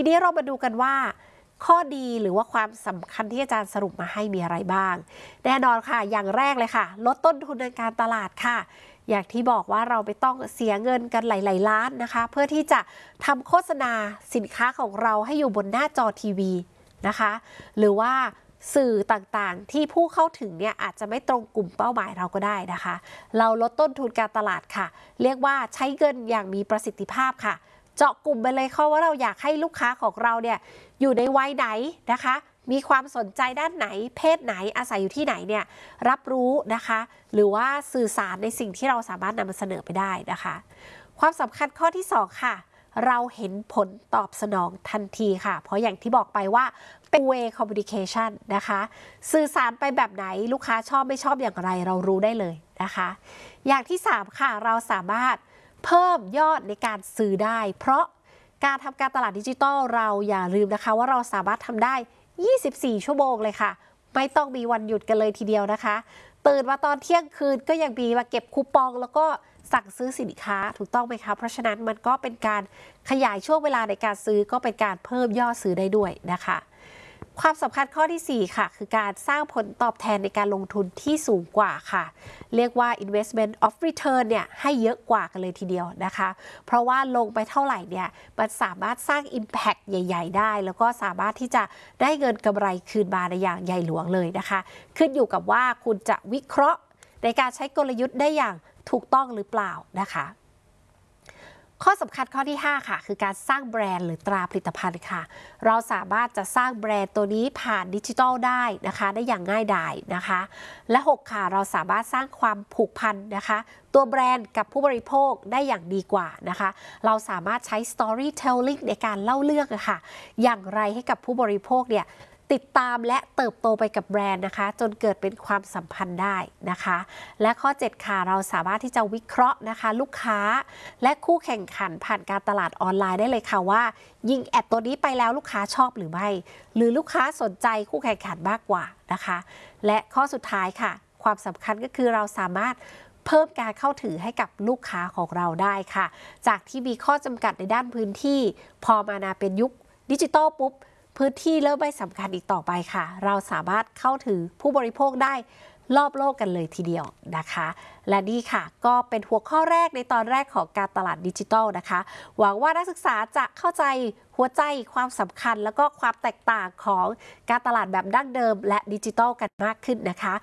นี้เรามาดูกันว่าข้อดีหรือว่าความสำคัญที่อาจารย์สรุปมาให้มีอะไรบ้างแน่นอนค่ะอย่างแรกเลยค่ะลดต้นทุนในการตลาดค่ะอย่างที่บอกว่าเราไม่ต้องเสียเงินกันหลายๆล้านนะคะเพื่อที่จะทำโฆษณาสินค้าของเราให้อยู่บนหน้าจอทีวีนะคะหรือว่าสื่อต่างๆที่ผู้เข้าถึงเนี่ยอาจจะไม่ตรงกลุ่มเป้าหมายเราก็ได้นะคะเราลดต้นทุนการตลาดค่ะเรียกว่าใช้เงินอย่างมีประสิทธิภาพค่ะเจาะกลุ่มไปเลยค่ะว่าเราอยากให้ลูกค้าของเราเนี่ยอยู่ในวัยไหนนะคะมีความสนใจด้านไหนเพศไหนอาศัยอยู่ที่ไหนเนี่ยรับรู้นะคะหรือว่าสื่อสารในสิ่งที่เราสามารถนำมาเสนอไปได้นะคะความสำคัญข้อที่2ค่ะเราเห็นผลตอบสนองทันทีค่ะเพราะอย่างที่บอกไปว่าเป็น way communication นะคะสื่อสารไปแบบไหนลูกค้าชอบไม่ชอบอย่างไรเรารู้ได้เลยนะคะอย่างที่3ค่ะเราสามารถเพิ่มยอดในการซื้อได้เพราะการทำการตลาดดิจิทัลเราอย่าลืมนะคะว่าเราสามารถทำได้24 ชั่วโมงเลยค่ะไม่ต้องมีวันหยุดกันเลยทีเดียวนะคะตื่นมาตอนเที่ยงคืนก็ยังมีมาเก็บคูปองแล้วก็สั่งซื้อสินค้าถูกต้องไหมคะเพราะฉะนั้นมันก็เป็นการขยายช่วงเวลาในการซื้อก็เป็นการเพิ่มยอดซื้อได้ด้วยนะคะความสำคัญข้อที่4ค่ะคือการสร้างผลตอบแทนในการลงทุนที่สูงกว่าค่ะเรียกว่า investment of return เนี่ยให้เยอะกว่ากันเลยทีเดียวนะคะเพราะว่าลงไปเท่าไหร่เนี่ยมันสามารถสร้าง impact ใหญ่ๆได้แล้วก็สามารถที่จะได้เงินกำไรคืนมาในอย่างใหญ่หลวงเลยนะคะขึ้นอยู่กับว่าคุณจะวิเคราะห์ในการใช้กลยุทธ์ได้อย่างถูกต้องหรือเปล่านะคะข้อสำคัญข้อที่5ค่ะคือการสร้างแบรนด์หรือตราผลิตภัณฑ์ค่ะเราสามารถจะสร้างแบรนด์ตัวนี้ผ่านดิจิทัลได้นะคะได้อย่างง่ายดายนะคะและ6ค่ะเราสามารถสร้างความผูกพันนะคะตัวแบรนด์กับผู้บริโภคได้อย่างดีกว่านะคะเราสามารถใช้ storytelling ในการเล่าเรื่องค่ะอย่างไรให้กับผู้บริโภคเนี่ยติดตามและเติบโตไปกับแบรนด์นะคะจนเกิดเป็นความสัมพันธ์ได้นะคะและข้อ7ค่ะเราสามารถที่จะวิเคราะห์นะคะลูกค้าและคู่แข่งขันผ่านการตลาดออนไลน์ได้เลยค่ะว่ายิงแอดตัวนี้ไปแล้วลูกค้าชอบหรือไม่หรือลูกค้าสนใจคู่แข่งขันมากกว่านะคะและข้อสุดท้ายค่ะความสำคัญก็คือเราสามารถเพิ่มการเข้าถึงให้กับลูกค้าของเราได้ค่ะจากที่มีข้อจำกัดในด้านพื้นที่พอมาเป็นยุคดิจิทัลปุ๊บพื้นที่เริ่มไม่สำคัญอีกต่อไปค่ะเราสามารถเข้าถึงผู้บริโภคได้รอบโลกกันเลยทีเดียวนะคะและนี่ค่ะก็เป็นหัวข้อแรกในตอนแรกของการตลาดดิจิทัลนะคะหวังว่านักศึกษาจะเข้าใจหัวใจความสำคัญแล้วก็ความแตกต่างของการตลาดแบบดั้งเดิมและดิจิทัลกันมากขึ้นนะคะ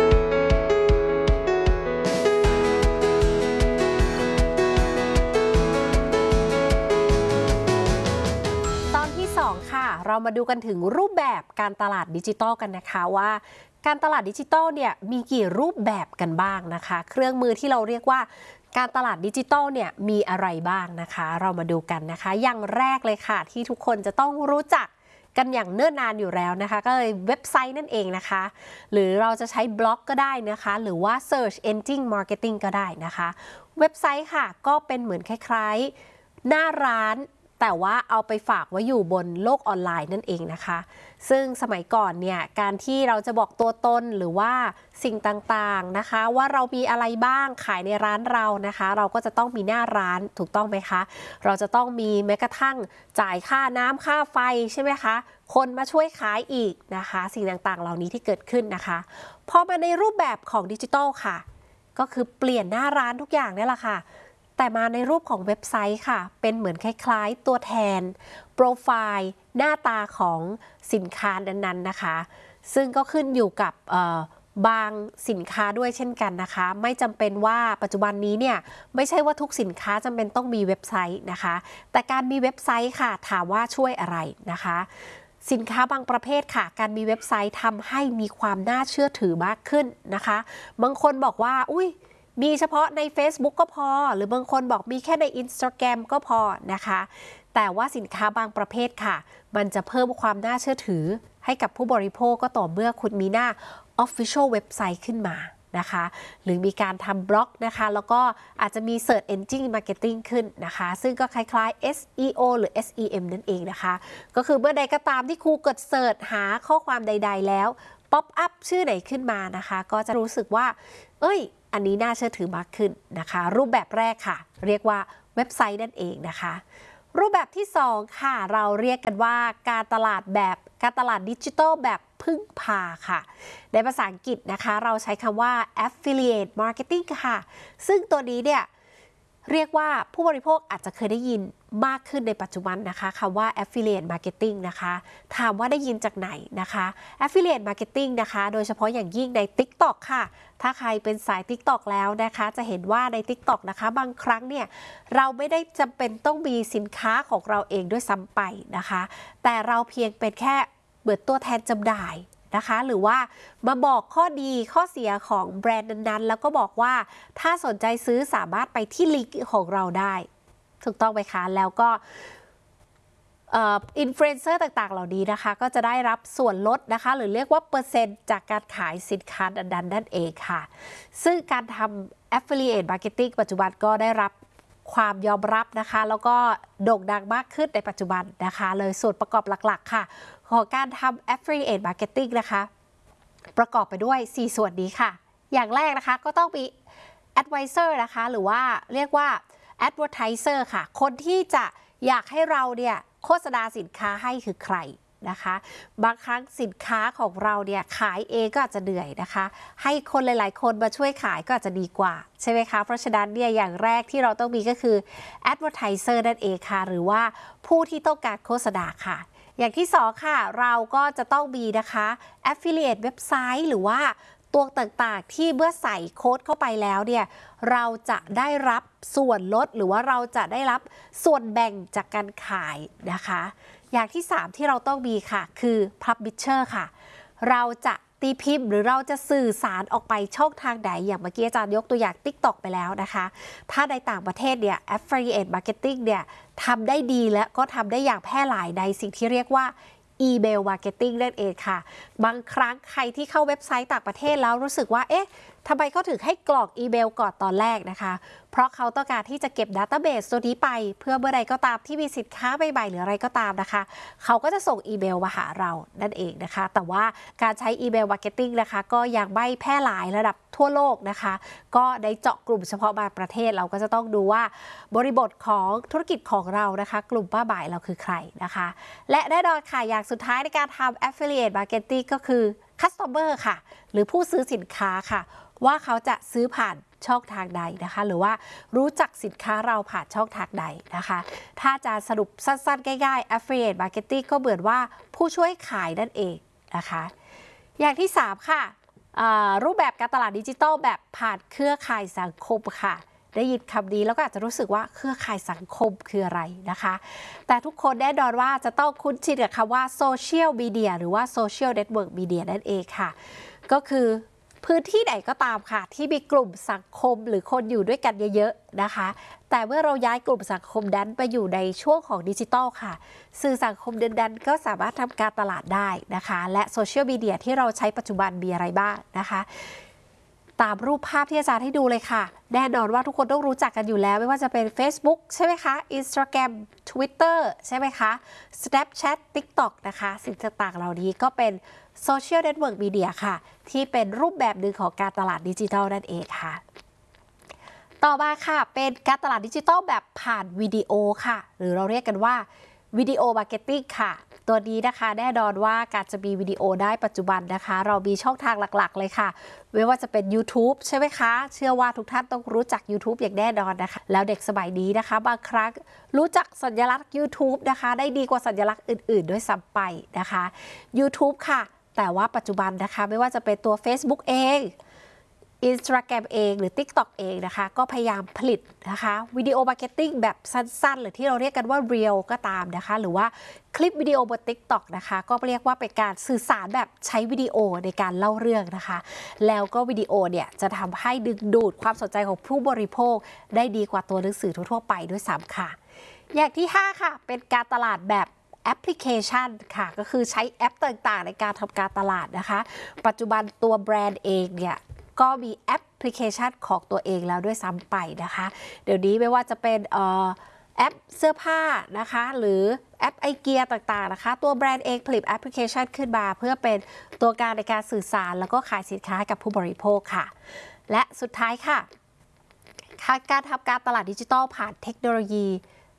ค่ะเรามาดูกันถึงรูปแบบการตลาดดิจิทัลกันนะคะว่าการตลาดดิจิทัลเนี่ยมีกี่รูปแบบกันบ้างนะคะเครื่องมือที่เราเรียกว่าการตลาดดิจิทัลเนี่ยมีอะไรบ้างนะคะเรามาดูกันนะคะอย่างแรกเลยค่ะที่ทุกคนจะต้องรู้จักกันอย่างเนิ่นนานอยู่แล้วนะคะก็เลยเว็บไซต์นั่นเองนะคะหรือเราจะใช้บล็อกก็ได้นะคะหรือว่า Search Engine Marketing ก็ได้นะคะเว็บไซต์ค่ะก็เป็นเหมือนคล้ายๆหน้าร้านแต่ว่าเอาไปฝากไว้อยู่บนโลกออนไลน์นั่นเองนะคะซึ่งสมัยก่อนเนี่ยการที่เราจะบอกตัวตนหรือว่าสิ่งต่างๆนะคะว่าเรามีอะไรบ้างขายในร้านเรานะคะเราก็จะต้องมีหน้าร้านถูกต้องไหมคะเราจะต้องมีแม้กระทั่งจ่ายค่าน้ำค่าไฟใช่ไหมคะคนมาช่วยขายอีกนะคะสิ่งต่างๆเหล่านี้ที่เกิดขึ้นนะคะพอมาในรูปแบบของดิจิทัลค่ะก็คือเปลี่ยนหน้าร้านทุกอย่างนี่แหละค่ะแต่มาในรูปของเว็บไซต์ค่ะเป็นเหมือนคล้ายๆตัวแทนโปรไฟล์หน้าตาของสินค้านั้นๆนะคะซึ่งก็ขึ้นอยู่กับบางสินค้าด้วยเช่นกันนะคะไม่จำเป็นว่าปัจจุบันนี้เนี่ยไม่ใช่ว่าทุกสินค้าจำเป็นต้องมีเว็บไซต์นะคะแต่การมีเว็บไซต์ค่ะถามว่าช่วยอะไรนะคะสินค้าบางประเภทค่ะการมีเว็บไซต์ทำให้มีความน่าเชื่อถือมากขึ้นนะคะบางคนบอกว่าอุ้ยมีเฉพาะใน Facebook ก็พอหรือบางคนบอกมีแค่ใน Instagram ก็พอนะคะแต่ว่าสินค้าบางประเภทค่ะมันจะเพิ่มความน่าเชื่อถือให้กับผู้บริโภคก็ต่อเมื่อคุณมีหน้า Official เว็บไซต์ขึ้นมานะคะหรือมีการทำบล็อกนะคะแล้วก็อาจจะมี Search Engine Marketing ขึ้นนะคะซึ่งก็คล้ายๆ SEO หรือ SEM นั่นเองนะคะก็คือเมื่อใดก็ตามที่ครูกด Search หาข้อความใดๆแล้วป๊อปอัพชื่อไหนขึ้นมานะคะก็จะรู้สึกว่าอันนี้น่าเชื่อถือมากขึ้นนะคะรูปแบบแรกค่ะเรียกว่าเว็บไซต์นั่นเองนะคะรูปแบบที่2ค่ะเราเรียกกันว่าการตลาดดิจิทัลแบบพึ่งพาค่ะในภาษาอังกฤษนะคะเราใช้คำว่า affiliate marketing ค่ะซึ่งตัวนี้เนี่ยเรียกว่าผู้บริโภคอาจจะเคยได้ยินมากขึ้นในปัจจุบันนะคะคำว่า affiliate marketing นะคะถามว่าได้ยินจากไหนนะคะ affiliate marketing นะคะโดยเฉพาะอย่างยิ่งใน TikTok ค่ะถ้าใครเป็นสาย TikTok แล้วนะคะจะเห็นว่าใน TikTok นะคะบางครั้งเนี่ยเราไม่ได้จำเป็นต้องมีสินค้าของเราเองด้วยซ้ำไปนะคะแต่เราเพียงเป็นแค่เปิดตัวแทนจำหน่ายนะคะหรือว่ามาบอกข้อดีข้อเสียของแบรนด์นั้นๆแล้วก็บอกว่าถ้าสนใจซื้อสามารถไปที่ลิงก์ของเราได้ถูกต้องไหมคะแล้วก็อินฟลูเอนเซอร์ต่างๆเหล่านี้นะคะก็จะได้รับส่วนลดนะคะหรือเรียกว่าเปอร์เซ็นต์จากการขายสินค้านั้นๆนั่นเองค่ะซึ่งการทำ Affiliate Marketing ปัจจุบันก็ได้รับความยอมรับนะคะแล้วก็โด่งดังมากขึ้นในปัจจุบันนะคะเลยส่วนประกอบหลักๆค่ะของการทำ Affiliate Marketing นะคะประกอบไปด้วย 4 ส่วนนี้ค่ะอย่างแรกนะคะก็ต้องมี Advisor นะคะหรือว่าเรียกว่า Advertiser ค่ะคนที่จะอยากให้เราเนี่ยโฆษณาสินค้าให้คือใครนะคะบางครั้งสินค้าของเราเนี่ยขายเองก็อาจจะเหนื่อยนะคะให้คนหลายๆคนมาช่วยขายก็อาจจะดีกว่าใช่ไหมคะเพราะฉะนั้นเนี่ยอย่างแรกที่เราต้องมีก็คือ Advertiser นั่นเองค่ะหรือว่าผู้ที่ต้องการโฆษณาค่ะอย่างที่2ค่ะเราก็จะต้องมีนะคะ Affiliate เว็บไซต์หรือว่าตัวต่างๆที่เมื่อใส่โค้ดเข้าไปแล้วเนี่ยเราจะได้รับส่วนลดหรือว่าเราจะได้รับส่วนแบ่งจากการขายนะคะอย่างที่3ที่เราต้องมีค่ะคือ Publisher ค่ะเราจะตีพิมพ์หรือเราจะสื่อสารออกไปช่องทางไหนอย่างเมื่อกี้อาจารย์ยกตัวอย่าง TikTok ไปแล้วนะคะถ้าในต่างประเทศเนี่ย Affiliate Marketing เนี่ยทำได้ดีและก็ทำได้อย่างแพร่หลายในสิ่งที่เรียกว่าอีเมลมาร์เก็ตติ้งนั่นเองค่ะบางครั้งใครที่เข้าเว็บไซต์ต่างประเทศแล้วรู้สึกว่าเอ๊ะทำไมเขาถึงให้กรอกอีเมลก่อนตอนแรกนะคะเพราะเขาต้องการที่จะเก็บดัตเตอร์เบสตัวนี้ไปเพื่อเมื่อใดก็ตามที่มีสินค้าใหม่ๆหรืออะไรก็ตามนะคะเขาก็จะส่งอีเมลมาหาเรานั่นเองนะคะแต่ว่าการใช้อีเมลมาร์เก็ตติ้งนะคะก็ยังไม่แพร่หลายระดับทั่วโลกนะคะก็ในเจาะกลุ่มเฉพาะบางประเทศเราก็จะต้องดูว่าบริบทของธุรกิจของเรานะคะกลุ่มเป้าหมายเราคือใครนะคะและแน่นอนค่ะอย่างสุดท้ายในการทำ Affiliate Marketing ก็คือ Customer ค่ะหรือผู้ซื้อสินค้าค่ะว่าเขาจะซื้อผ่านช่องทางใดนะคะหรือว่ารู้จักสินค้าเราผ่านช่องทางใดนะคะถ้าจะสรุปสั้นๆง่ายๆ Affiliate Marketing ก็เหมือนว่าผู้ช่วยขายนั่นเองนะคะอย่างที่3ค่ะรูปแบบการตลาดดิจิทัลแบบผ่านเครือข่ายสังคมค่ะได้ยินคำนี้แล้วก็อาจจะรู้สึกว่าเครือข่ายสังคมคืออะไรนะคะแต่ทุกคนแน่นอนว่าจะต้องคุ้นชินกับคำว่าโซเชียลมีเดียหรือว่าโซเชียลเน็ตเวิร์กมีเดียนั่นเองค่ะก็คือพื้นที่ไหนก็ตามค่ะที่มีกลุ่มสังคมหรือคนอยู่ด้วยกันเยอะๆนะคะแต่เมื่อเราย้ายกลุ่มสังคมนั้นไปอยู่ในช่วงของดิจิทัลค่ะสื่อสังคมนั้นก็สามารถทำการตลาดได้นะคะและโซเชียลมีเดียที่เราใช้ปัจจุบันมีอะไรบ้างนะคะตามรูปภาพที่อาจารย์ให้ดูเลยค่ะแน่นอนว่าทุกคนต้องรู้จักกันอยู่แล้วไม่ว่าจะเป็น Facebook ใช่ไหมคะ Instagram Twitter ใช่ไหมคะ Snapchat TikTok นะคะสิ่งต่างๆเหล่านี้ก็เป็นโซเชียลเน็ตเวิร์กมีเดียค่ะที่เป็นรูปแบบหนึ่งของการตลาดดิจิทัลนั่นเองค่ะต่อมาค่ะเป็นการตลาดดิจิทัลแบบผ่านวิดีโอค่ะหรือเราเรียกกันว่าวิดีโอมาร์เก็ตติ้งค่ะตัวนี้นะคะแน่นอนว่าการจะมีวิดีโอได้ปัจจุบันนะคะเรามีช่องทางหลักๆเลยค่ะไม่ว่าจะเป็น YouTube ใช่ไหมคะเชื่อว่าทุกท่านต้องรู้จัก YouTube อย่างแน่นอนนะคะแล้วเด็กสมัยนี้นะคะบางครั้งรู้จักสัญลักษณ์ YouTube นะคะได้ดีกว่าสัญลักษณ์อื่นๆด้วยซ้ำไปนะคะ YouTube ค่ะแต่ว่าปัจจุบันนะคะไม่ว่าจะเป็นตัว Facebook เอง Instagram เองหรือ TikTok เองนะคะก็พยายามผลิตนะคะวิดีโอมาร์เก็ตติ้งแบบสั้นๆหรือที่เราเรียกกันว่า Reel ก็ตามนะคะหรือว่าคลิปวิดีโอบน TikTok นะคะก็เรียกว่าเป็นการสื่อสารแบบใช้วิดีโอในการเล่าเรื่องนะคะแล้วก็วิดีโอเนี่ยจะทำให้ดึงดูดความสนใจของผู้บริโภคได้ดีกว่าตัวหนังสือทั่วไปด้วยซ้ำค่ะอย่างที่5ค่ะเป็นการตลาดแบบแอปพลิเคชันค่ะก็คือใช้แอปต่างๆในการทำการตลาดนะคะปัจจุบันตัวแบรนด์เองเนี่ยก็มีแอปพลิเคชันของตัวเองแล้วด้วยซ้ำไปนะคะเดี๋ยวนี้ไม่ว่าจะเป็นแอปเสื้อผ้านะคะหรือแอปไอเกียต่างๆนะคะตัวแบรนด์เองผลิตแอปพลิเคชันขึ้นมาเพื่อเป็นตัวกลางในการสื่อสารแล้วก็ขายสินค้าให้กับผู้บริโภคค่ะและสุดท้ายค่ะการทำการตลาดดิจิทัลผ่านเทคโนโลยี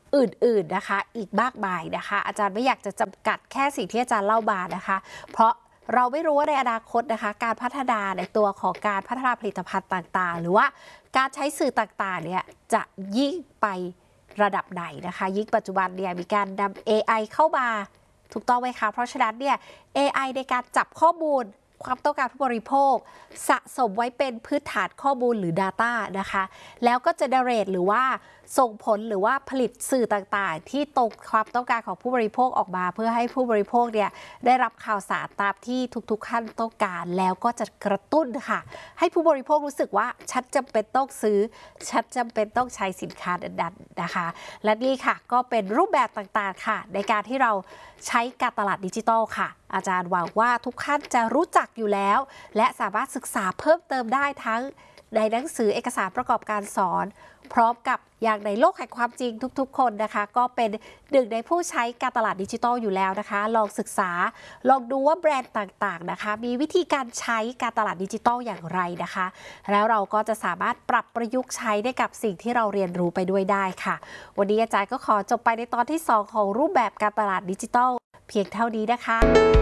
อื่นๆนะคะอีกมากมายนะคะอาจารย์ไม่อยากจะจำกัดแค่สิ่งที่อาจารย์เล่ามานะคะเพราะเราไม่รู้ว่าในอนาคตนะคะการพัฒนาในตัวของการพัฒนาผลิตภัณฑ์ต่างๆหรือว่าการใช้สื่อต่างๆเนี่ยจะยิ่งไประดับไหนนะคะยิ่งปัจจุบันเนี่ยมีการนำ AI เข้ามาถูกต้องไหมคะเพราะฉะนั้นเนี่ย AI ในการจับข้อมูลความต้องการผู้บริโภคสะสมไว้เป็นพื้นฐานข้อมูลหรือ Data นะคะแล้วก็ generate หรือว่าส่งผลหรือว่าผลิตสื่อต่างๆที่ตรงความต้องการของผู้บริโภคออกมาเพื่อให้ผู้บริโภคเนี่ยได้รับข่าวสารตามที่ทุกๆขั้นต้องการแล้วก็จะกระตุ้นค่ะให้ผู้บริโภครู้สึกว่าฉันจำเป็นต้องซื้อฉันจำเป็นต้องใช้สินค้านั้นๆนะคะและนี่ค่ะก็เป็นรูปแบบต่างๆค่ะในการที่เราใช้การตลาดดิจิทัลค่ะอาจารย์หวังว่าทุกท่านจะรู้จักอยู่แล้วและสามารถศึกษาเพิ่มเติมได้ทั้งในหนังสือเอกสารประกอบการสอนพร้อมกับอย่างในโลกแห่งความจริงทุกๆคนนะคะก็เป็นหนึ่งในผู้ใช้การตลาดดิจิทัลอยู่แล้วนะคะลองศึกษาลองดูว่าแบรนด์ต่างๆนะคะมีวิธีการใช้การตลาดดิจิทัลอย่างไรนะคะแล้วเราก็จะสามารถปรับประยุกต์ใช้ได้กับสิ่งที่เราเรียนรู้ไปด้วยได้ค่ะวันนี้อาจารย์ก็ขอจบไปในตอนที่2ของรูปแบบการตลาดดิจิทัลเพียงเท่านี้นะคะ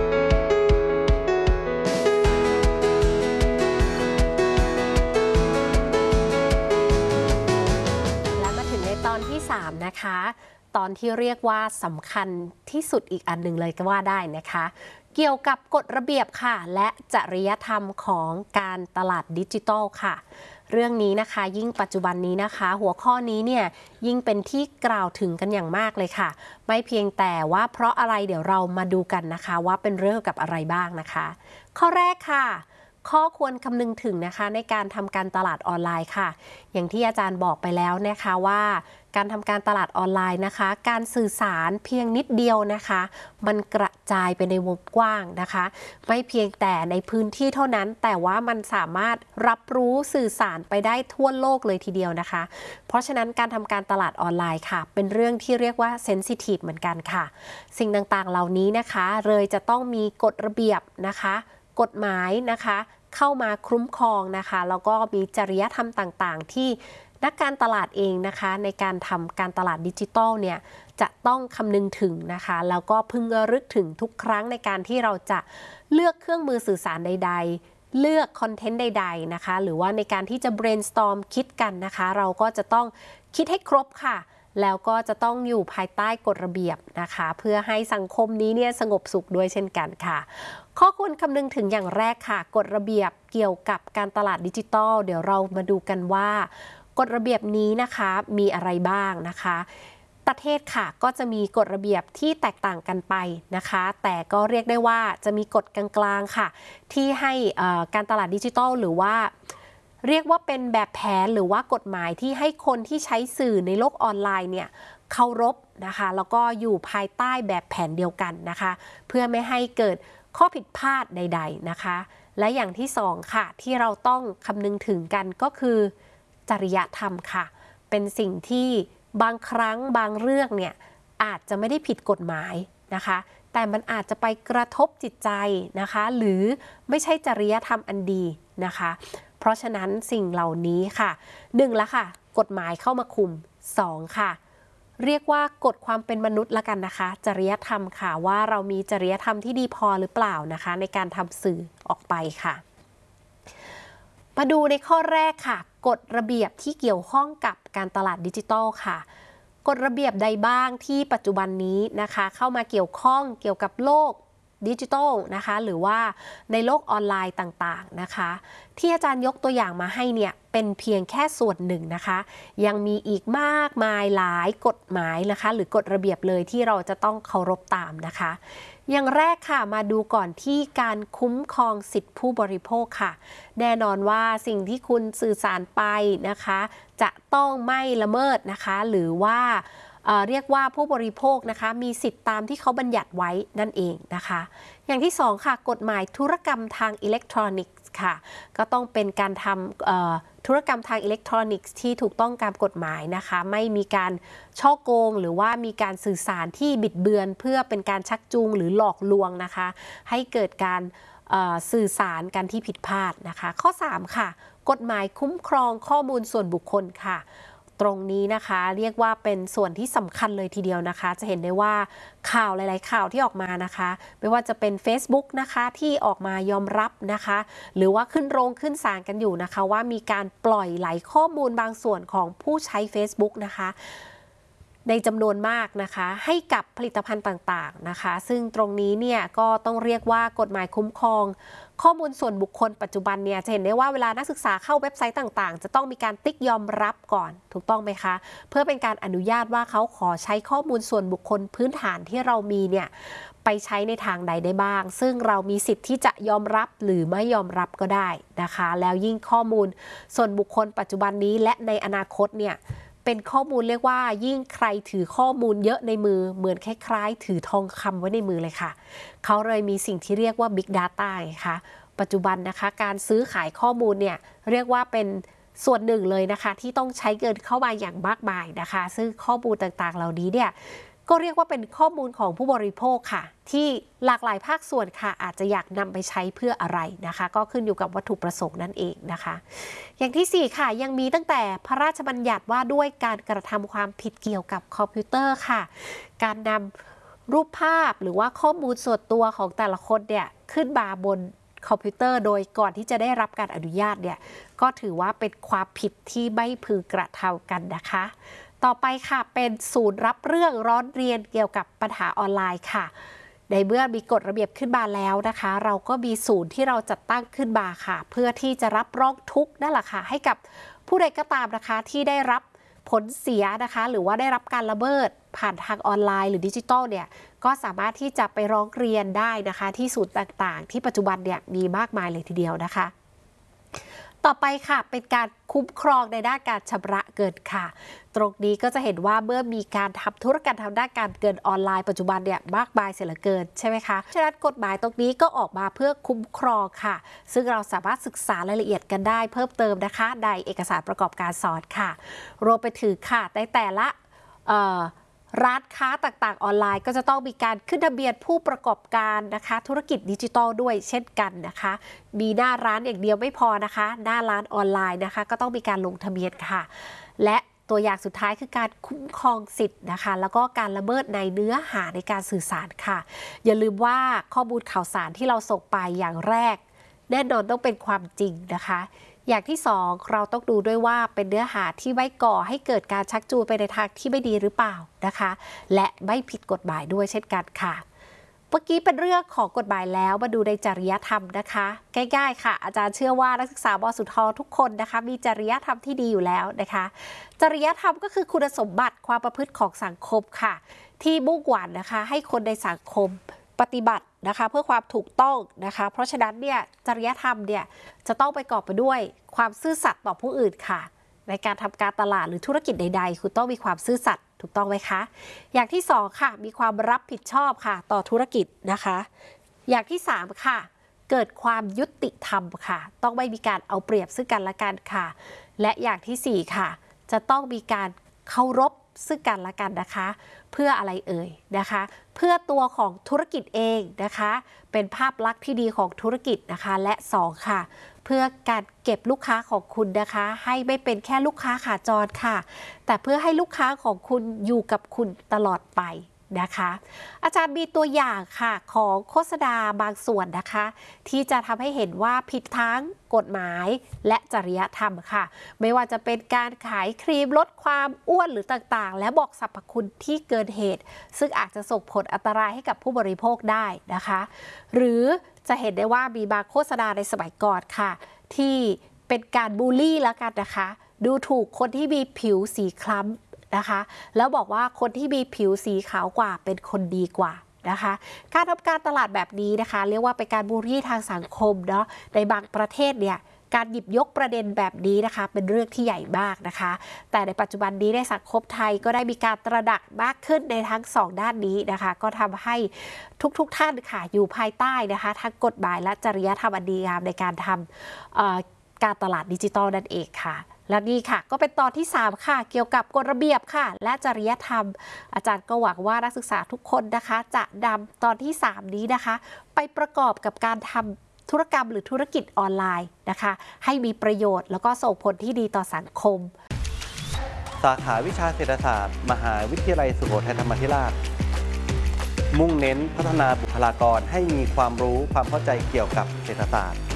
ตอนที่3นะคะตอนที่เรียกว่าสำคัญที่สุดอีกอันหนึ่งเลยก็ว่าได้นะคะเกี่ยวกับกฎระเบียบค่ะและจริยธรรมของการตลาดดิจิทัลค่ะเรื่องนี้นะคะยิ่งปัจจุบันนี้นะคะหัวข้อนี้เนี่ยยิ่งเป็นที่กล่าวถึงกันอย่างมากเลยค่ะไม่เพียงแต่ว่าเพราะอะไรเดี๋ยวเรามาดูกันนะคะว่าเป็นเรื่องกับอะไรบ้างนะคะข้อแรกค่ะข้อควรคำนึงถึงนะคะในการทำการตลาดออนไลน์ค่ะอย่างที่อาจารย์บอกไปแล้วนะคะว่าการทำการตลาดออนไลน์นะคะการสื่อสารเพียงนิดเดียวนะคะมันกระจายไปในวงกว้างนะคะไม่เพียงแต่ในพื้นที่เท่านั้นแต่ว่ามันสามารถรับรู้สื่อสารไปได้ทั่วโลกเลยทีเดียวนะคะเพราะฉะนั้นการทำการตลาดออนไลน์ค่ะเป็นเรื่องที่เรียกว่าเซนซิทีฟเหมือนกันค่ะสิ่งต่างๆเหล่านี้นะคะเลยจะต้องมีกฎระเบียบนะคะกฎหมายนะคะเข้ามาคุ้มครองนะคะแล้วก็มีจริยธรรมต่างๆที่นักการตลาดเองนะคะในการทำการตลาดดิจิทัลเนี่ยจะต้องคำนึงถึงนะคะแล้วก็พึงระลึกถึงทุกครั้งในการที่เราจะเลือกเครื่องมือสื่อสารใดๆเลือกคอนเทนต์ใดๆนะคะหรือว่าในการที่จะ brainstorm คิดกันนะคะเราก็จะต้องคิดให้ครบค่ะแล้วก็จะต้องอยู่ภายใต้กฎระเบียบนะคะเพื่อให้สังคมนี้เนี่ยสงบสุขด้วยเช่นกันค่ะข้อควรคำนึงถึงอย่างแรกค่ะกฎระเบียบเกี่ยวกับการตลาดดิจิทัลเดี๋ยวเรามาดูกันว่ากฎระเบียบนี้นะคะมีอะไรบ้างนะคะประเทศค่ะก็จะมีกฎระเบียบที่แตกต่างกันไปนะคะแต่ก็เรียกได้ว่าจะมีกฎกลางๆค่ะที่ให้การตลาดดิจิทัลหรือว่าเรียกว่าเป็นแบบแผนหรือว่ากฎหมายที่ให้คนที่ใช้สื่อในโลกออนไลน์เนี่ยเคารพนะคะแล้วก็อยู่ภายใต้แบบแผนเดียวกันนะคะเพื่อไม่ให้เกิดข้อผิดพลาดใดๆนะคะและอย่างที่2ค่ะที่เราต้องคำนึงถึงกันก็คือจริยธรรมค่ะเป็นสิ่งที่บางครั้งบางเรื่องเนี่ยอาจจะไม่ได้ผิดกฎหมายนะคะแต่มันอาจจะไปกระทบจิตใจนะคะหรือไม่ใช่จริยธรรมอันดีนะคะเพราะฉะนั้นสิ่งเหล่านี้ค่ะ1ละค่ะกฎหมายเข้ามาคุม2ค่ะเรียกว่ากฎความเป็นมนุษย์ละกันนะคะจริยธรรมค่ะว่าเรามีจริยธรรมที่ดีพอหรือเปล่านะคะในการทำสื่อออกไปค่ะมาดูในข้อแรกค่ะกฎระเบียบที่เกี่ยวข้องกับการตลาดดิจิทัลค่ะกฎระเบียบใดบ้างที่ปัจจุบันนี้นะคะเข้ามาเกี่ยวข้องเกี่ยวกับโลกดิจิทัลนะคะหรือว่าในโลกออนไลน์ต่างๆนะคะที่อาจารย์ยกตัวอย่างมาให้เนี่ยเป็นเพียงแค่ส่วนหนึ่งนะคะยังมีอีกมากมายหลายกฎหมายนะคะหรือกฎระเบียบเลยที่เราจะต้องเคารพตามนะคะอย่างแรกค่ะมาดูก่อนที่การคุ้มครองสิทธิผู้บริโภคค่ะแน่นอนว่าสิ่งที่คุณสื่อสารไปนะคะจะต้องไม่ละเมิดนะคะหรือว่าเรียกว่าผู้บริโภคนะคะมีสิทธิ์ตามที่เขาบัญญัติไว้นั่นเองนะคะอย่างที่2ค่ะกฎหมายธุรกรรมทางอิเล็กทรอนิกส์ค่ะก็ต้องเป็นการทำธุรกรรมทางอิเล็กทรอนิกส์ที่ถูกต้องตามกฎหมายนะคะไม่มีการฉ้อโกงหรือว่ามีการสื่อสารที่บิดเบือนเพื่อเป็นการชักจูงหรือหลอกลวงนะคะให้เกิดการสื่อสารกันที่ผิดพลาดนะคะข้อ3ค่ะกฎหมายคุ้มครองข้อมูลส่วนบุคคลค่ะตรงนี้นะคะเรียกว่าเป็นส่วนที่สำคัญเลยทีเดียวนะคะจะเห็นได้ว่าข่าวหลายๆข่าวที่ออกมานะคะไม่ว่าจะเป็น Facebook นะคะที่ออกมายอมรับนะคะหรือว่าขึ้นโรงขึ้นศาลกันอยู่นะคะว่ามีการปล่อยไหลข้อมูลบางส่วนของผู้ใช้ Facebook นะคะในจำนวนมากนะคะให้กับผลิตภัณฑ์ต่างๆนะคะซึ่งตรงนี้เนี่ยก็ต้องเรียกว่ากฎหมายคุ้มครองข้อมูลส่วนบุคคลปัจจุบันเนี่ยจะเห็นได้ว่าเวลานักศึกษาเข้าเว็บไซต์ต่างๆจะต้องมีการติ๊กยอมรับก่อนถูกต้องไหมคะเพื่อเป็นการอนุญาตว่าเขาขอใช้ข้อมูลส่วนบุคคลพื้นฐานที่เรามีเนี่ยไปใช้ในทางใดได้บ้างซึ่งเรามีสิทธิ์ที่จะยอมรับหรือไม่ยอมรับก็ได้นะคะแล้วยิ่งข้อมูลส่วนบุคคลปัจจุบันนี้และในอนาคตเนี่ยเป็นข้อมูลเรียกว่ายิ่งใครถือข้อมูลเยอะในมือเหมือนคล้ายๆถือทองคำไว้ในมือเลยค่ะเขาเลยมีสิ่งที่เรียกว่า Big Data ค่ะปัจจุบันนะคะการซื้อขายข้อมูลเนี่ยเรียกว่าเป็นส่วนหนึ่งเลยนะคะที่ต้องใช้เงินเข้ามาอย่างมากมายนะคะซึ่งข้อมูลต่างๆเหล่านี้เนี่ยก็เรียกว่าเป็นข้อมูลของผู้บริโภคค่ะที่หลากหลายภาคส่วนค่ะอาจจะอยากนำไปใช้เพื่ออะไรนะคะก็ขึ้นอยู่กับวัตถุประสงค์นั่นเองนะคะอย่างที่4ค่ะยังมีตั้งแต่พระราชบัญญัติว่าด้วยการกระทำความผิดเกี่ยวกับคอมพิวเตอร์ค่ะการนำรูปภาพหรือว่าข้อมูลส่วนตัวของแต่ละคนเนี่ยขึ้นมาบนคอมพิวเตอร์โดยก่อนที่จะได้รับการอนุญาตเนี่ยก็ถือว่าเป็นความผิดที่ไม่พึงกระทำกันนะคะต่อไปค่ะเป็นศูนย์รับเรื่องร้องเรียนเกี่ยวกับปัญหาออนไลน์ค่ะในเมื่อมีกฎระเบียบขึ้นมาแล้วนะคะเราก็มีศูนย์ที่เราจัดตั้งขึ้นมาค่ะเพื่อที่จะรับร้องทุกข์นั่นแหละค่ะให้กับผู้ใดก็ตามนะคะที่ได้รับผลเสียนะคะหรือว่าได้รับการละเมิดผ่านทางออนไลน์หรือดิจิทัลเนี่ยก็สามารถที่จะไปร้องเรียนได้นะคะที่ศูนย์ต่างๆที่ปัจจุบันเนี่ยมีมากมายเลยทีเดียวนะคะต่อไปค่ะเป็นการคุ้มครองในด้านการชำระเงินค่ะตรงนี้ก็จะเห็นว่าเมื่อมีการทำธุรกรรมทางด้านการเงินออนไลน์ปัจจุบันเนี่ยมากมายเสียเหลือเกินใช่ไหมคะฉะนั้นกฎหมายตรงนี้ก็ออกมาเพื่อคุ้มครองค่ะซึ่งเราสามารถศึกษารายละเอียดกันได้เพิ่มเติมนะคะในเอกสารประกอบการสอนค่ะรวมไปถึงค่ะในแต่ละร้านค้าต่างๆออนไลน์ก็จะต้องมีการขึ้นทะเบียนผู้ประกอบการนะคะธุรกิจดิจิทัลด้วยเช่นกันนะคะมีหน้าร้านอย่างเดียวไม่พอนะคะหน้าร้านออนไลน์นะคะก็ต้องมีการลงทะเบียนค่ะและตัวอย่างสุดท้ายคือการคุ้มครองสิทธิ์นะคะแล้วก็การละเมิดในเนื้อหาในการสื่อสารค่ะอย่าลืมว่าข้อมูลข่าวสารที่เราส่งไปอย่างแรกแน่นอนต้องเป็นความจริงนะคะอย่างที่2เราต้องดูด้วยว่าเป็นเนื้อหาที่ไม่ก่อให้เกิดการชักจูงไปในทางที่ไม่ดีหรือเปล่านะคะและไม่ผิดกฎหมายด้วยเช่นกันค่ะเมื่อกี้เป็นเรื่องของกฎหมายแล้วมาดูในจริยธรรมนะคะง่ายๆค่ะอาจารย์เชื่อว่านักศึกษาม.สุททุกคนนะคะมีจริยธรรมที่ดีอยู่แล้วนะคะจริยธรรมก็คือคุณสมบัติความประพฤติของสังคมค่ะที่มุ่งหวังนะคะให้คนในสังคมปฏิบัตินะคะเพื่อความถูกต้องนะคะเพราะฉะนั้นเนี่ยจริยธรรมเนี่ยจะต้องประกอบไปด้วยความซื่อสัตย์ต่อผู้อื่นค่ะในการทำการตลาดหรือธุรกิจใดๆคุณต้องมีความซื่อสัตย์ถูกต้องไหมคะอย่างที่2ค่ะมีความรับผิดชอบค่ะต่อธุรกิจนะคะอย่างที่3ค่ะเกิดความยุติธรรมค่ะต้องไม่มีการเอาเปรียบซึ่งกันและกันค่ะและอย่างที่4ค่ะจะต้องมีการเคารพซึ่งกันและกันนะคะเพื่ออะไรเอ่ยนะคะเพื่อตัวของธุรกิจเองนะคะเป็นภาพลักษณ์ที่ดีของธุรกิจนะคะและ2ค่ะเพื่อการเก็บลูกค้าของคุณนะคะให้ไม่เป็นแค่ลูกค้าขาจรค่ะแต่เพื่อให้ลูกค้าของคุณอยู่กับคุณตลอดไปนะคะอาจารย์มีตัวอย่างค่ะของโฆษณาบางส่วนนะคะที่จะทำให้เห็นว่าผิดทั้งกฎหมายและจริยธรรมค่ะไม่ว่าจะเป็นการขายครีมลดความอ้วนหรือต่างๆและบอกสรรพคุณที่เกินเหตุซึ่งอาจจะส่งผลอันตรายให้กับผู้บริโภคได้นะคะหรือจะเห็นได้ว่ามีบางโฆษณาในสมัยก่อนค่ะที่เป็นการบูลลี่แล้วกันนะคะดูถูกคนที่มีผิวสีคล้ำนะคะแล้วบอกว่าคนที่มีผิวสีขาวกว่าเป็นคนดีกว่านะคะการทำการตลาดแบบนี้นะคะเรียกว่าเป็นการบูลลี่ทางสังคมเนาะในบางประเทศเนี่ยการหยิบยกประเด็นแบบนี้นะคะเป็นเรื่องที่ใหญ่มากนะคะแต่ในปัจจุบันนี้ในสังคมไทยก็ได้มีการตระหนักมากขึ้นในทั้ง2ด้านนี้นะคะก็ทำให้ทุกท่านค่ะอยู่ภายใต้นะคะทั้งกฎหมายและจริยธรรมอันดีงามในการทำการตลาดดิจิทัลนั่นเองค่ะและนี่ค่ะก็เป็นตอนที่3ค่ะเกี่ยวกับกฎระเบียบค่ะและจริยธรรมอาจารย์ก็หวังว่านักศึกษาทุกคนนะคะจะนำตอนที่3นี้นะคะไปประกอบกับการทำธุรกรรมหรือธุรกิจออนไลน์นะคะให้มีประโยชน์แล้วก็ส่งผลที่ดีต่อสังคมสาขาวิชาเศรษฐศาสตร์มหาวิทยาลัยสุโขทัยธรรมาธิราชมุ่งเน้นพัฒนาบุคลากรให้มีความรู้ความเข้าใจเกี่ยวกับเศรษฐศาสตร์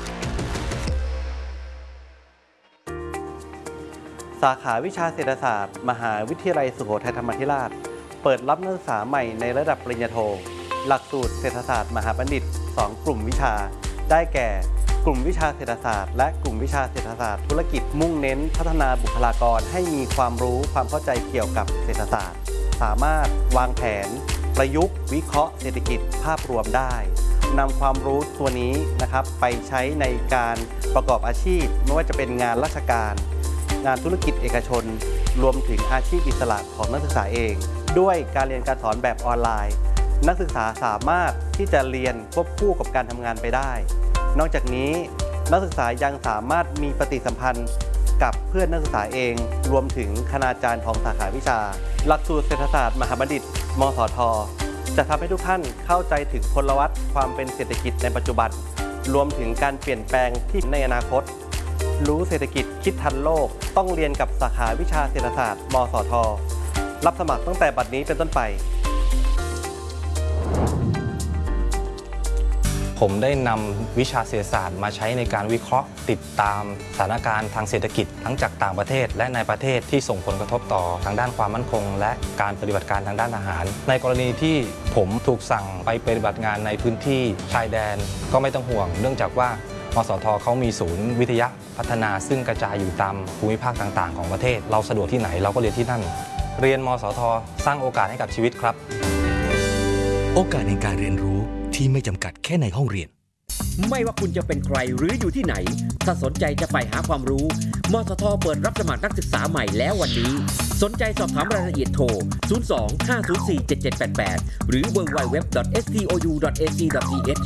สาขาวิชาเศรษฐศาสตร์มหาวิทยาลัยสุโขทัยธรรมาธิราชเปิดรับนักศึกษาใหม่ในระดับปริญญาโทหลักสูตรเศรษฐศาสตร์มหาบัณฑิต2 กลุ่มวิชาได้แก่กลุ่มวิชาเศรษฐศาสตร์และกลุ่มวิชาเศรษฐศาสตร์ธุรกิจมุ่งเน้นพัฒนาบุคลากรให้มีความรู้ความเข้าใจเกี่ยวกับเศรษฐศาสตร์สามารถวางแผนประยุกต์วิเคราะห์เศรษฐกิจภาพรวมได้นำความรู้ตัวนี้นะครับไปใช้ในการประกอบอาชีพไม่ว่าจะเป็นงานราชการงานธุรกิจเอกชนรวมถึงอาชีพอิสระของนักศึกษาเองด้วยการเรียนการสอนแบบออนไลน์นักศึกษาสามารถที่จะเรียนควบคู่กับการทำงานไปได้นอกจากนี้นักศึกษายังสามารถมีปฏิสัมพันธ์กับเพื่อนนักศึกษาเองรวมถึงคณาจารย์ของสาขาวิชาหลักสูตรเศรษฐศาสตร์มหาบัณฑิตมสท.จะทำให้ทุกท่านเข้าใจถึงพลวัตความเป็นเศรษฐกิจในปัจจุบันรวมถึงการเปลี่ยนแปลงที่ในอนาคตรู้เศรษฐกิจคิดทันโลกต้องเรียนกับสาขาวิชาเศรษฐศาสตร์มสท.รับสมัครตั้งแต่บัดนี้เป็นต้นไปผมได้นำวิชาเศรษฐศาสตร์มาใช้ในการวิเคราะห์ติดตามสถานการณ์ทางเศรษฐกิจทั้งจากต่างประเทศและในประเทศที่ส่งผลกระทบต่อทางด้านความมั่นคงและการปฏิบัติการทางด้านอาหารในกรณีที่ผมถูกสั่งไปปฏิบัติงานในพื้นที่ชายแดนก็ไม่ต้องห่วงเนื่องจากว่ามสท.เขามีศูนย์วิทยาพัฒนาซึ่งกระจายอยู่ตามภูมิภาคต่างๆของประเทศเราสะดวกที่ไหนเราก็เรียนที่นั่นเรียนมสท.สร้างโอกาสให้กับชีวิตครับโอกาสในการเรียนรู้ที่ไม่จำกัดแค่ในห้องเรียนไม่ว่าคุณจะเป็นใครหรืออยู่ที่ไหนถ้าสนใจจะไปหาความรู้มสท.เปิดรับสมัครนักศึกษาใหม่แล้ววันนี้สนใจสอบถามรายละเอียดโทร 02-504-7788 หรือ www.stou.ac.th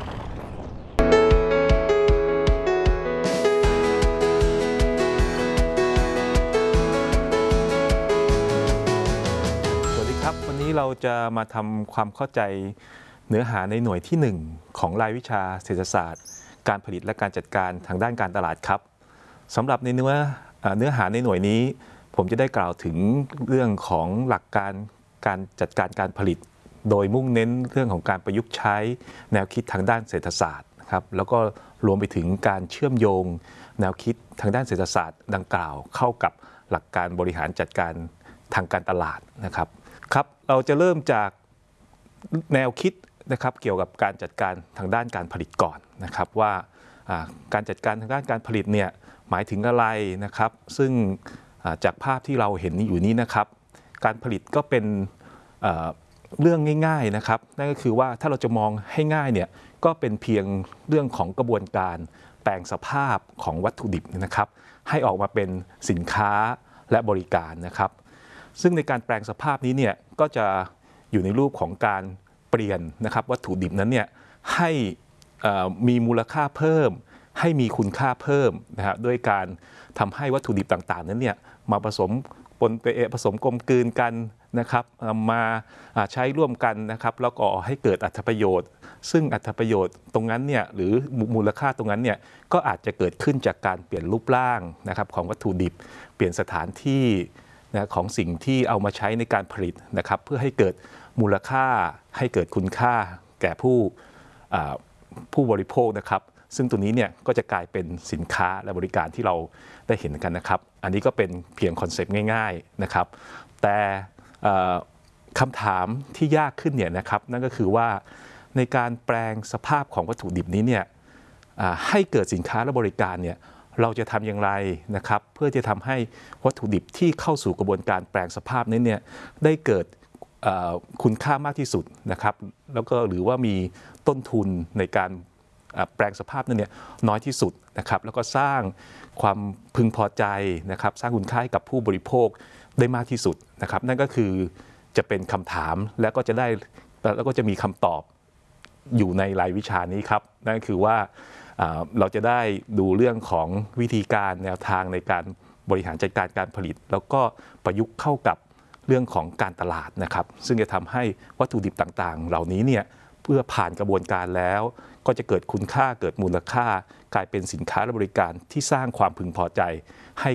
วันนี้เราจะมาทำความเข้าใจเนื้อหาในหน่วยที่ 1 ของรายวิชาเศรษฐศาสตร์การผลิตและการจัดการทางด้านการตลาดครับสำหรับในเนื้อหาในหน่วยนี้ผมจะได้กล่าวถึงเรื่องของหลักการการจัดการการผลิตโดยมุ่งเน้นเรื่องของการประยุกต์ใช้แนวคิดทางด้านเศรษฐศาสตร์ครับแล้วก็รวมไปถึงการเชื่อมโยงแนวคิดทางด้านเศรษฐศาสตร์ดังกล่าวเข้ากับหลักการบริหารจัดการทางการตลาดนะครับเราจะเริ่มจากแนวคิดนะครับเกี่ยวกับการจัดการทางด้านการผลิตก่อนนะครับว่าการจัดการทางด้านการผลิตเนี่ยหมายถึงอะไรนะครับซึ่งจากภาพที่เราเห็นอยู่นี้นะครับการผลิตก็เป็นเรื่องง่ายๆนะครับนั่นก็คือว่าถ้าเราจะมองให้ง่ายเนี่ยก็เป็นเพียงเรื่องของกระบวนการแปลงสภาพของวัตถุดิบนะครับให้ออกมาเป็นสินค้าและบริการนะครับซึ่งในการแปลงสภาพนี้เนี่ยก็จะอยู่ในรูปของการเปลี่ยนนะครับวัตถุดิบนั้นเนี่ยให้มีมูลค่าเพิ่มให้มีคุณค่าเพิ่มนะฮะด้วยการทำให้วัตถุดิบต่างๆนั้นเนี่ยมาผสมกลมกลืนกันนะครับมาใช้ร่วมกันนะครับแล้วก็ให้เกิดอรรถประโยชน์ซึ่งอรรถประโยชน์ตรงนั้นเนี่ยหรือมูลค่าตรงนั้นเนี่ยก็อาจจะเกิดขึ้นจากการเปลี่ยนรูปร่างนะครับของวัตถุดิบเปลี่ยนสถานที่ของสิ่งที่เอามาใช้ในการผลิตนะครับเพื่อให้เกิดมูลค่าให้เกิดคุณค่าแก่ผู้บริโภคนะครับซึ่งตัวนี้เนี่ยก็จะกลายเป็นสินค้าและบริการที่เราได้เห็นกันนะครับอันนี้ก็เป็นเพียงคอนเซปต์ง่ายๆนะครับแต่คำถามที่ยากขึ้นเนี่ยนะครับนั่นก็คือว่าในการแปลงสภาพของวัตถุดิบนี้เนี่ยให้เกิดสินค้าและบริการเนี่ยเราจะทำอย่างไรนะครับเพื่อจะทำให้วัตถุดิบที่เข้าสู่กระบวนการแปลงสภาพนี้เนี่ยได้เกิดคุณค่ามากที่สุดนะครับแล้วก็หรือว่ามีต้นทุนในการแปลงสภาพนั้นเนี่ยน้อยที่สุดนะครับแล้วก็สร้างความพึงพอใจนะครับสร้างคุณค่าให้กับผู้บริโภคได้มากที่สุดนะครับนั่นก็คือจะเป็นคำถามแล้วก็จะมีคำตอบอยู่ในรายวิชานี้ครับนั่นคือว่าเราจะได้ดูเรื่องของวิธีการแนวทางในการบริหารจัดการการผลิตแล้วก็ประยุกต์เข้ากับเรื่องของการตลาดนะครับซึ่งจะทำให้วัตถุดิบต่างๆเหล่านี้เนี่ยเพื่อผ่านกระบวนการแล้วก็จะเกิดคุณค่าเกิดมูลค่ากลายเป็นสินค้าและบริการที่สร้างความพึงพอใจให้กับ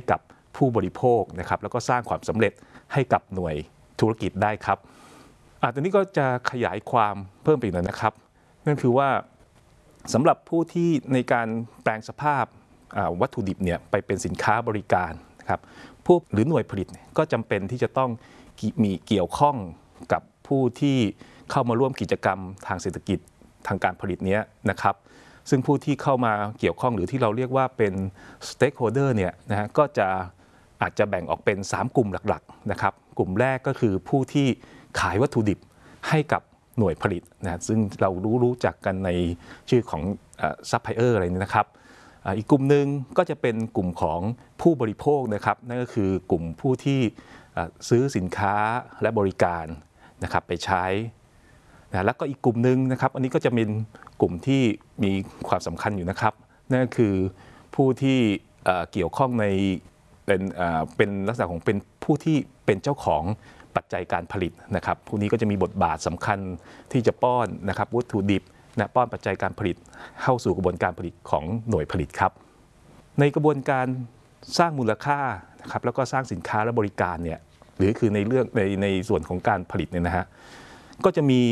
ผู้บริโภคนะครับแล้วก็สร้างความสำเร็จให้กับหน่วยธุรกิจได้ครับตอนนี้ก็จะขยายความเพิ่มไปอีกหน่อยนะครับนั่นคือว่าสำหรับผู้ที่ในการแปลงสภาพวัตถุดิบเนี่ยไปเป็นสินค้าบริการนะครับผู้หรือหน่วยผลิตก็จำเป็นที่จะต้องมีเกี่ยวข้องกับผู้ที่เข้ามาร่วมกิจกรรมทางเศรษฐกิจทางการผลิตนี้นะครับซึ่งผู้ที่เข้ามาเกี่ยวข้องหรือที่เราเรียกว่าเป็น stakeholder เนี่ยนะฮะก็จะอาจจะแบ่งออกเป็น3กลุ่มหลักๆนะครับกลุ่มแรกก็คือผู้ที่ขายวัตถุดิบให้กับหน่วยผลิตนะซึ่งเรารู้จักกันในชื่อของซัพพลายเออร์อะไรนี้นะครับอีกกลุ่มหนึ่งก็จะเป็นกลุ่มของผู้บริโภคนะครับนั่นก็คือกลุ่มผู้ที่ซื้อสินค้าและบริการนะครับไปใช้นะแล้วก็อีกกลุ่มหนึ่งนะครับอันนี้ก็จะเป็นกลุ่มที่มีความสำคัญอยู่นะครับนั่นก็คือผู้ที่เกี่ยวข้องในเป็นลักษณะของเป็นผู้ที่เป็นเจ้าของปัจจัยการผลิตนะครับผู้นี้ก็จะมีบทบาทสำคัญที่จะป้อนนะครับวัตถุดิบนะป้อนปัจจัยการผลิตเข้าสู่กระบวนการผลิตของหน่วยผลิตครับในกระบวนการสร้างมูลค่านะครับแล้วก็สร้างสินค้าและบริการเนี่ยหรือคือในเรื่องในส่วนของการผลิตเนี่ยนะฮะก็จะมี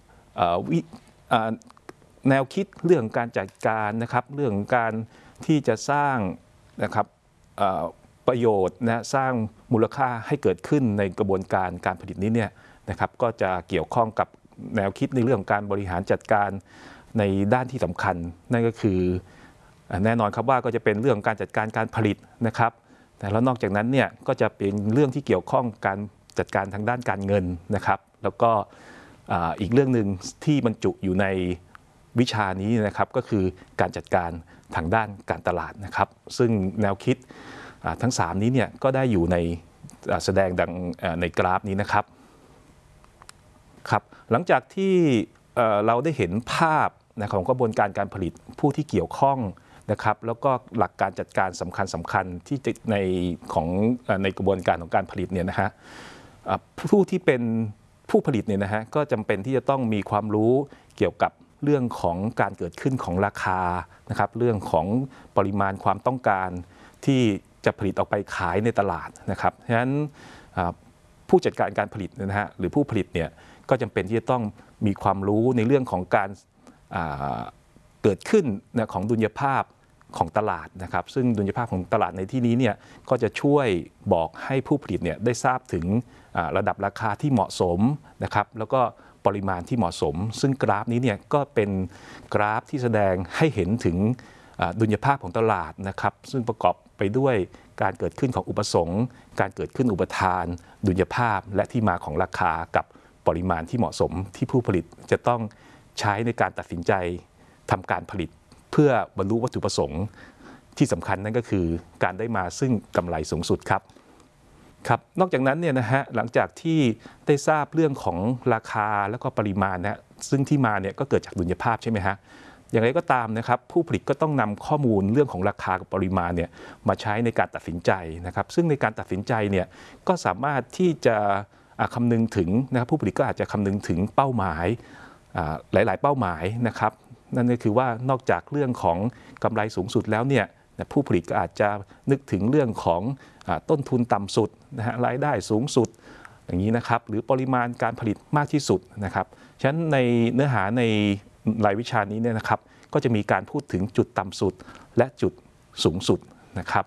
แนวคิดเรื่องการจัดการนะครับเรื่องการที่จะสร้างนะครับประโยชน์นะสร้างมูลค่าให้เกิดขึ้นในกระบวนการการผลิตนี้เนี่ยนะครับก็จะเกี่ยวข้องกับแนวคิดในเรื่องของการบริหารจัดการในด้านที่สำคัญนั่นก็คือแน่นอนครับว่าก็จะเป็นเรื่องการจัดการการผลิตนะครับแต่แล้วนอกจากนั้นเนี่ยก็จะเป็นเรื่องที่เกี่ยวข้องการจัดการทางด้านการเงินนะครับแล้วก็อีกเรื่องหนึ่งที่บรรจุอยู่ในวิชานี้นะครับก็คือการจัดการทางด้านการตลาดนะครับซึ่งแนวคิดทั้ง3นี้เนี่ยก็ได้อยู่ในแสดงดังในกราฟนี้นะครับครับหลังจากที่เราได้เห็นภาพของกระบวนการการผลิตผู้ที่เกี่ยวข้องนะครับแล้วก็หลักการจัดการสำคัญที่ในกระบวนการของการผลิตเนี่ยนะฮะผู้ที่เป็นผู้ผลิตเนี่ยนะฮะก็จำเป็นที่จะต้องมีความรู้เกี่ยวกับเรื่องของการเกิดขึ้นของราคานะครับเรื่องของปริมาณความต้องการที่จะผลิตออกไปขายในตลาดนะครับฉะนั้นผู้จัดการการผลิตนะฮะหรือผู้ผลิตเนี่ยก็จำเป็นที่จะต้องมีความรู้ในเรื่องของการเกิดขึ้นของดุลยภาพของตลาดนะครับซึ่งดุลยภาพของตลาดในที่นี้เนี่ยก็จะช่วยบอกให้ผู้ผลิตเนี่ยได้ทราบถึงระดับราคาที่เหมาะสมนะครับแล้วก็ปริมาณที่เหมาะสมซึ่งกราฟนี้เนี่ยก็เป็นกราฟที่แสดงให้เห็นถึงดุลยภาพของตลาดนะครับซึ่งประกอบไปด้วยการเกิดขึ้นของอุปสงค์การเกิดขึ้นอุปทานดุลยภาพและที่มาของราคากับปริมาณที่เหมาะสมที่ผู้ผลิตจะต้องใช้ในการตัดสินใจทำการผลิตเพื่อบรรลุวัตถุประสงค์ที่สำคัญนั่นก็คือการได้มาซึ่งกำไรสูงสุดครับนอกจากนั้นเนี่ยนะฮะหลังจากที่ได้ทราบเรื่องของราคาแล้วก็ปริมาณนะซึ่งที่มาเนี่ยก็เกิดจากดุลยภาพใช่ไหมฮะอย่างไรก็ตามนะครับผู้ผลิตก็ต้องนำข้อมูลเรื่องของราคากับปริมาณเนี่ยมาใช้ในการตัดสินใจนะครับซึ่งในการตัดสินใจเนี่ยก็สามารถที่จะคำนึงถึงนะครับผู้ผลิตก็อาจจะคำนึงถึงเป้าหมายหลายๆเป้าหมายนะครับนั่นก็คือว่านอกจากเรื่องของกำไรสูงสุดแล้วเนี่ยผู้ผลิตก็อาจจะนึกถึงเรื่องของต้นทุนต่ำสุดนะฮะรายได้สูงสุดอย่างนี้นะครับหรือปริมาณการผลิตมากที่สุดนะครับฉะนั้นในเนื้อหาในรายวิชานี้เนี่ยนะครับก็จะมีการพูดถึงจุดต่ำสุดและจุดสูงสุดนะครับ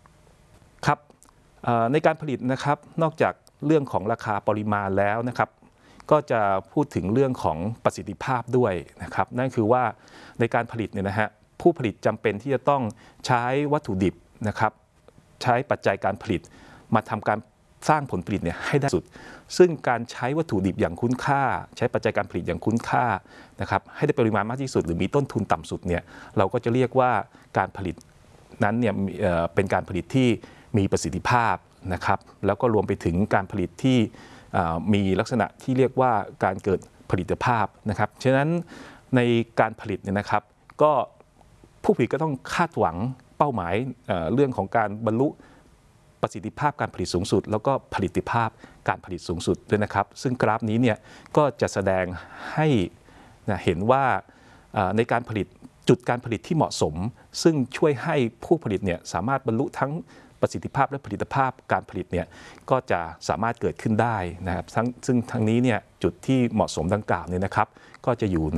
ในการผลิตนะครับนอกจากเรื่องของราคาปริมาณแล้วนะครับก็จะพูดถึงเรื่องของประสิทธิภาพด้วยนะครับนั่นคือว่าในการผลิตเนี่ยนะฮะผู้ผลิตจำเป็นที่จะต้องใช้วัตถุดิบนะครับใช้ปัจจัยการผลิตมาทำการสร้างผลผลิตเนี่ยให้ได้สุดซึ่งการใช้วัตถุดิบอย่างคุ้มค่าใช้ปัจจัยการผลิตอย่างคุ้มค่านะครับให้ได้ปริมาณมากที่สุดหรือมีต้นทุนต่ำสุดเนี่ยเราก็จะเรียกว่าการผลิตนั้นเนี่ยเป็นการผลิตที่มีประสิทธิภาพนะครับแล้วก็รวมไปถึงการผลิตที่มีลักษณะที่เรียกว่าการเกิดผลิตภาพนะครับฉะนั้นในการผลิตเนี่ยนะครับก็ผู้ผลิตก็ต้องคาดหวังเป้าหมายเรื่องของการบรรลุประสิทธิภาพการผลิตสูงสุดแล้วก็ผลิตภาพการผลิตสูงสุดด้วยนะครับซึ่งกราฟนี้เนี่ยก็จะแสดงให้เห็นว่าในการผลิตจุดการผลิตที่เหมาะสมซึ่งช่วยให้ผู้ผลิตเนี่ยสามารถบรรลุทั้งประสิทธิภาพและผลิตภาพการผลิตเนี่ยก็จะสามารถเกิดขึ้นได้นะครับซึ่งทั้งนี้เนี่ยจุดที่เหมาะสมดังกล่าวเนี่ยนะครับก็จะอยู่